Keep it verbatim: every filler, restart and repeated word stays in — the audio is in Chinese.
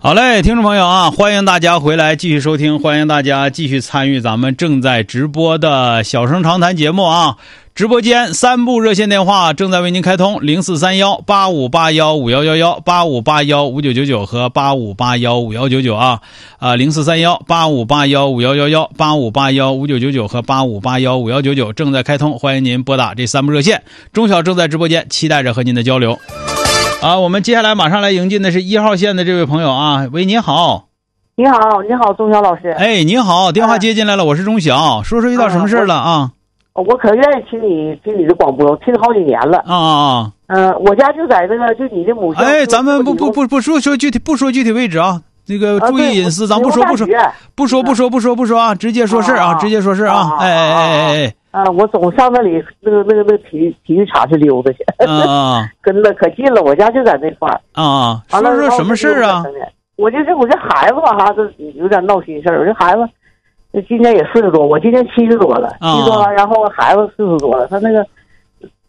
好嘞，听众朋友啊，欢迎大家回来继续收听，欢迎大家继续参与咱们正在直播的小声长谈节目啊。直播间三部热线电话正在为您开通，零四三幺八五八幺五幺幺幺、八五八幺五九九九和八五八幺五幺九九啊啊，零四三幺八五八幺五幺幺幺、八五八幺五九九九和八五八幺五幺九九正在开通，欢迎您拨打这三部热线。钟晓正在直播间，期待着和您的交流。啊，我们接下来马上来迎进的是一号线的这位朋友啊，喂，您好。 你好，你好，钟晓老师。 哎，您好，电话接进来了，我是钟晓，说说遇到什么事了啊？ 我, 我可愿意听你听你的广播，听好几年了。 啊啊啊！ 嗯、呃，我家就在这个，就你的母校。 哎，咱们不不不不说说具体，不说具体位置啊，这个注意隐私，咱不说不说不说不说不说不说啊，直接说事啊，直接说事啊！哎哎哎哎哎！ 啊，我总上那里那个那个那个体育体育场去溜达去。 啊， 跟了可近了，我家就在那块儿。 啊，说说什么事啊？ 我就是我这孩子吧哈，这有点闹心事儿。我这孩子。今年也四十多，我今年七十多了，七十多了，然后孩子四十多了，他那个